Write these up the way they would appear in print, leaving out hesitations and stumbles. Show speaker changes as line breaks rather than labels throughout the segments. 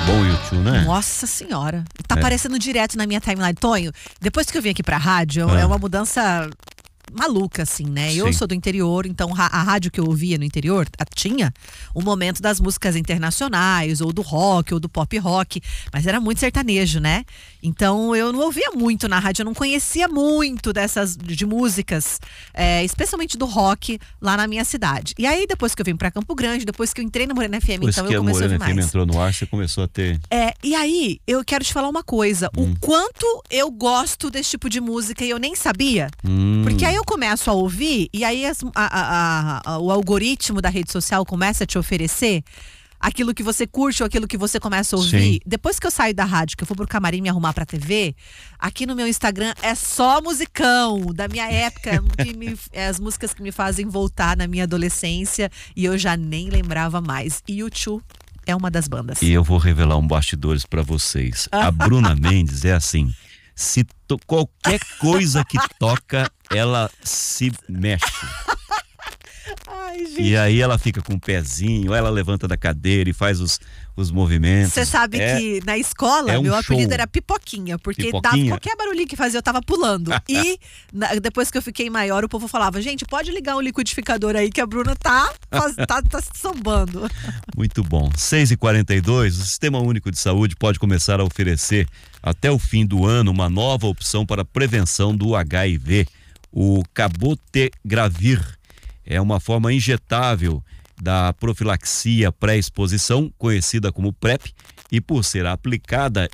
bom o U2, né?
Nossa senhora. Tá aparecendo direto na minha timeline. Tonho, depois que eu vim aqui pra rádio, é uma mudança maluca, assim, né? Eu sou do interior, então a rádio que eu ouvia no interior tinha um momento das músicas internacionais, ou do rock, ou do pop rock, mas era muito sertanejo, né? Então eu não ouvia muito na rádio, eu não conhecia muito de músicas, especialmente do rock lá na minha cidade. E aí depois que eu vim pra Campo Grande, depois que eu entrei na Morena FM,
Depois
então
que
eu comecei a ouvir
a Morena FM
mais.
entrou no ar, você começou a ter...
E aí eu quero te falar uma coisa, o quanto eu gosto desse tipo de música e eu nem sabia, porque aí eu começo a ouvir e aí o algoritmo da rede social começa a te oferecer aquilo que você curte ou aquilo que você começa a ouvir.
Sim.
Depois que eu saio da rádio, que eu vou pro camarim me arrumar pra TV, aqui no meu Instagram é só musicão da minha época, as músicas que me fazem voltar na minha adolescência e eu já nem lembrava mais. E U2 é uma das bandas.
E eu vou revelar um bastidores pra vocês. A Bruna Mendes é assim, se qualquer coisa que toca, ela se mexe.
Ai, gente.
E aí ela fica com o pezinho, ela levanta da cadeira e faz os movimentos.
Você sabe que na escola meu apelido era Pipoquinha, porque dava qualquer barulhinho que fazia, eu tava pulando. E depois que eu fiquei maior, o povo falava, gente, pode ligar um liquidificador aí que a Bruna tá sambando.
Muito bom. 6h42, o Sistema Único de Saúde pode começar a oferecer até o fim do ano uma nova opção para a prevenção do HIV, o Cabotegravir. É uma forma injetável da profilaxia pré-exposição, conhecida como PrEP, e pode ser aplicada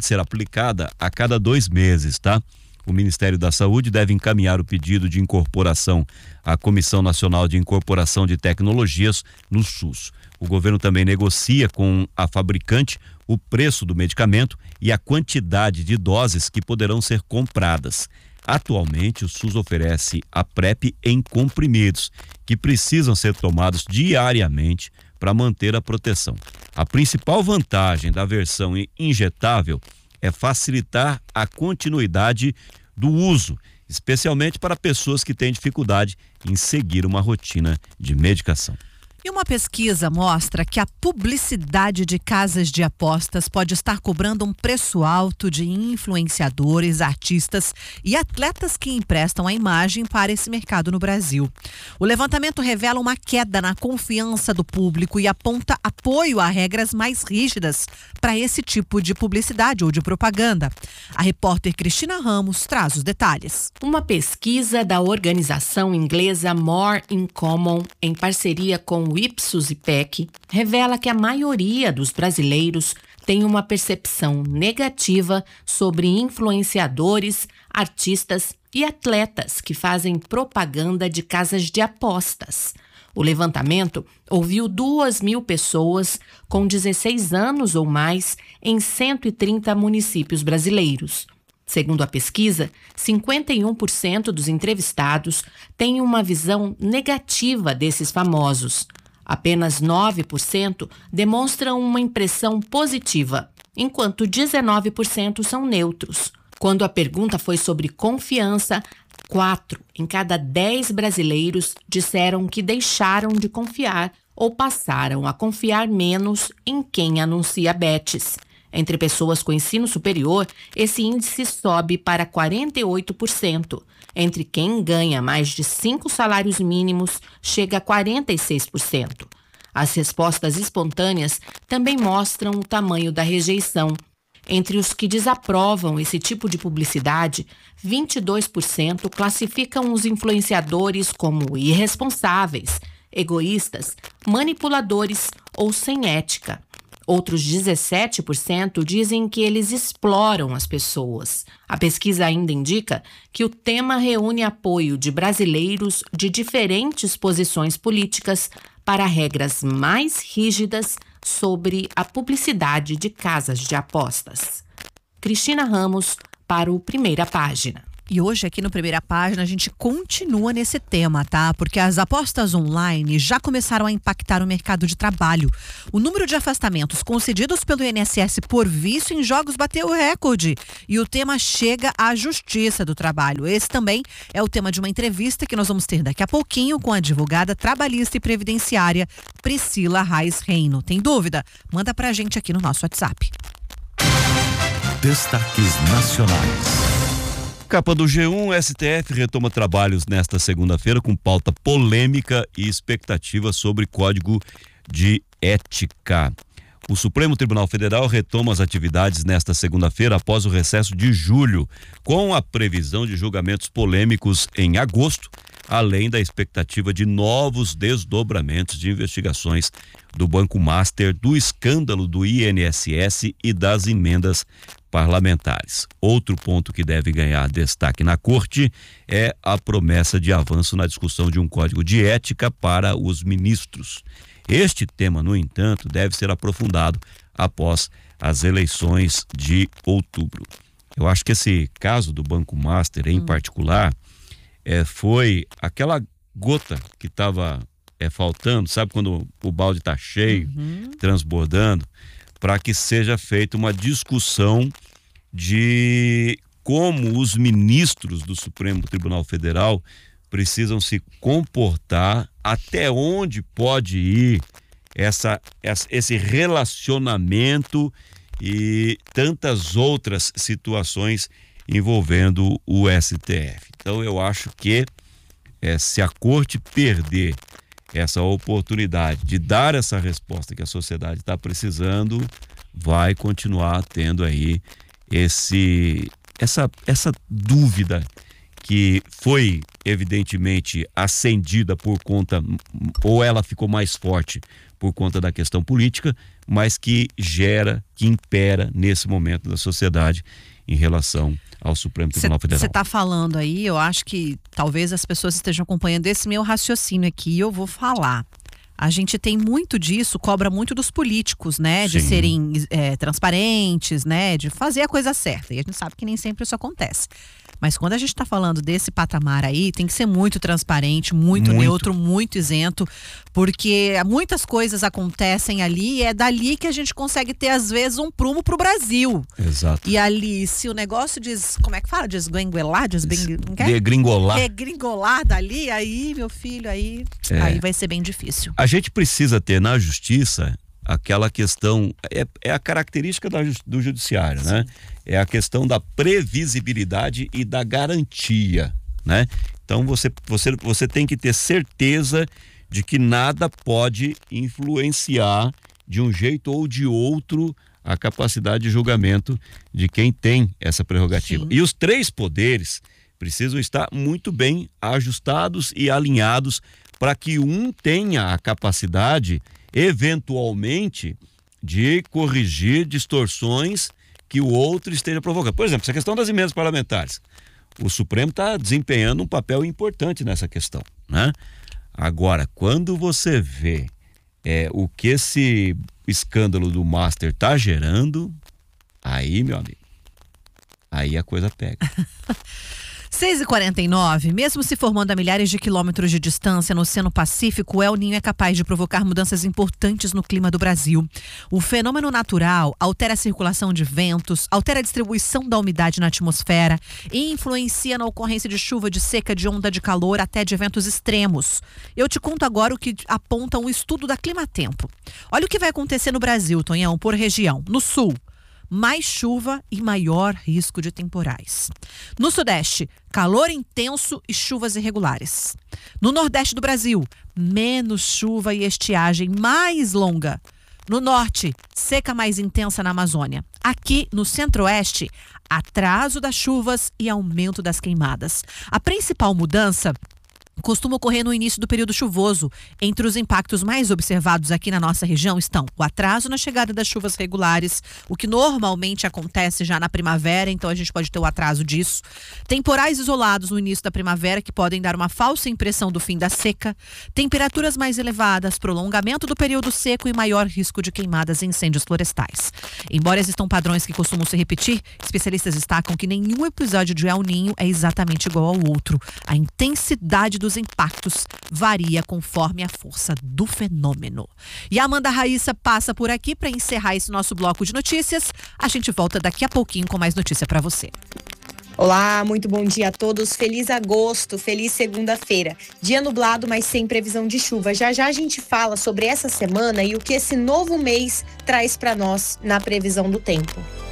a cada 2 meses, tá? O Ministério da Saúde deve encaminhar o pedido de incorporação à Comissão Nacional de Incorporação de Tecnologias no SUS. O governo também negocia com a fabricante o preço do medicamento e a quantidade de doses que poderão ser compradas. Atualmente, o SUS oferece a PrEP em comprimidos, que precisam ser tomados diariamente para manter a proteção. A principal vantagem da versão injetável é facilitar a continuidade do uso, especialmente para pessoas que têm dificuldade em seguir uma rotina de medicação.
E uma pesquisa mostra que a publicidade de casas de apostas pode estar cobrando um preço alto de influenciadores, artistas e atletas que emprestam a imagem para esse mercado no Brasil. O levantamento revela uma queda na confiança do público e aponta apoio a regras mais rígidas para esse tipo de publicidade ou de propaganda. A repórter Cristina Ramos traz os detalhes.
Uma pesquisa da organização inglesa More in Common, em parceria com o Ipsos e PEC, revela que a maioria dos brasileiros tem uma percepção negativa sobre influenciadores, artistas e atletas que fazem propaganda de casas de apostas. O levantamento ouviu 2.000 pessoas com 16 anos ou mais em 130 municípios brasileiros. Segundo a pesquisa, 51% dos entrevistados têm uma visão negativa desses famosos. Apenas 9% demonstram uma impressão positiva, enquanto 19% são neutros. Quando a pergunta foi sobre confiança, 4 em cada 10 brasileiros disseram que deixaram de confiar ou passaram a confiar menos em quem anuncia bets. Entre pessoas com ensino superior, esse índice sobe para 48%. Entre quem ganha mais de 5 salários mínimos, chega a 46%. As respostas espontâneas também mostram o tamanho da rejeição. Entre os que desaprovam esse tipo de publicidade, 22% classificam os influenciadores como irresponsáveis, egoístas, manipuladores ou sem ética. Outros 17% dizem que eles exploram as pessoas. A pesquisa ainda indica que o tema reúne apoio de brasileiros de diferentes posições políticas para regras mais rígidas sobre a publicidade de casas de apostas. Cristina Ramos, para o Primeira Página.
E hoje aqui no Primeira Página a gente continua nesse tema, tá? Porque as apostas online já começaram a impactar o mercado de trabalho. O número de afastamentos concedidos pelo INSS por vício em jogos bateu o recorde. E o tema chega à Justiça do Trabalho. Esse também é o tema de uma entrevista que nós vamos ter daqui a pouquinho com a advogada trabalhista e previdenciária Priscila Reis Reino. Tem dúvida? Manda pra gente aqui no nosso WhatsApp.
Destaques nacionais.
Capa do G1, STF retoma trabalhos nesta segunda-feira com pauta polêmica e expectativa sobre Código de Ética. O Supremo Tribunal Federal retoma as atividades nesta segunda-feira após o recesso de julho, com a previsão de julgamentos polêmicos em agosto, além da expectativa de novos desdobramentos de investigações do Banco Master, do escândalo do INSS e das emendas parlamentares. Outro ponto que deve ganhar destaque na corte é a promessa de avanço na discussão de um código de ética para os ministros. Este tema, no entanto, deve ser aprofundado após as eleições de outubro. Eu acho que esse caso do Banco Master, em particular, foi aquela gota que estava faltando, sabe quando o balde está cheio, transbordando, para que seja feita uma discussão de como os ministros do Supremo Tribunal Federal precisam se comportar, até onde pode ir esse relacionamento e tantas outras situações envolvendo o STF. Então eu acho que se a corte perder essa oportunidade de dar essa resposta que a sociedade está precisando, vai continuar tendo aí essa dúvida que foi evidentemente acendida por conta, ou ela ficou mais forte por conta da questão política, mas que impera nesse momento da sociedade em relação ao Supremo Tribunal Federal.
Você está falando aí, eu acho que talvez as pessoas estejam acompanhando esse meu raciocínio aqui e eu vou falar. A gente tem muito disso, cobra muito dos políticos, né? De serem transparentes, né? De fazer a coisa certa. E a gente sabe que nem sempre isso acontece. Mas quando a gente está falando desse patamar aí, tem que ser muito transparente, muito neutro, muito isento, porque muitas coisas acontecem ali e é dali que a gente consegue ter, às vezes, um prumo pro Brasil.
Exato.
E ali, se o negócio como é que fala? Desgringolar? Degringolar dali, aí, meu filho, aí vai ser bem difícil.
A gente precisa ter na justiça aquela questão, é a característica do judiciário, né? É a questão da previsibilidade e da garantia, né? Então você tem que ter certeza de que nada pode influenciar de um jeito ou de outro a capacidade de julgamento de quem tem essa prerrogativa. Sim. E os três poderes precisam estar muito bem ajustados e alinhados para que um tenha a capacidade, eventualmente, de corrigir distorções que o outro esteja provocando. Por exemplo, essa questão das emendas parlamentares. O Supremo está desempenhando um papel importante nessa questão, né? Agora, quando você vê o que esse escândalo do Master está gerando, aí, meu amigo, aí a coisa pega.
6h49, mesmo se formando a milhares de quilômetros de distância no Oceano Pacífico, o El Niño é capaz de provocar mudanças importantes no clima do Brasil. O fenômeno natural altera a circulação de ventos, altera a distribuição da umidade na atmosfera e influencia na ocorrência de chuva, de seca, de onda de calor, até de eventos extremos. Eu te conto agora o que aponta um estudo da Climatempo. Olha o que vai acontecer no Brasil, Tonhão, por região. No sul, mais chuva e maior risco de temporais. No Sudeste, calor intenso e chuvas irregulares. No Nordeste do Brasil, menos chuva e estiagem mais longa. No Norte, seca mais intensa na Amazônia. Aqui, no Centro-Oeste, atraso das chuvas e aumento das queimadas. A principal mudança costuma ocorrer no início do período chuvoso. Entre os impactos mais observados aqui na nossa região estão o atraso na chegada das chuvas regulares, o que normalmente acontece já na primavera, então a gente pode ter o atraso disso. Temporais isolados no início da primavera que podem dar uma falsa impressão do fim da seca. Temperaturas mais elevadas, prolongamento do período seco e maior risco de queimadas e incêndios florestais. Embora existam padrões que costumam se repetir, especialistas destacam que nenhum episódio de El Niño é exatamente igual ao outro. A intensidade dos impactos varia conforme a força do fenômeno. E a Amanda Raíssa passa por aqui para encerrar esse nosso bloco de notícias. A gente volta daqui a pouquinho com mais notícia para você.
Olá, muito bom dia a todos. Feliz agosto, feliz segunda-feira. Dia nublado, mas sem previsão de chuva. Já já a gente fala sobre essa semana e o que esse novo mês traz para nós na previsão do tempo.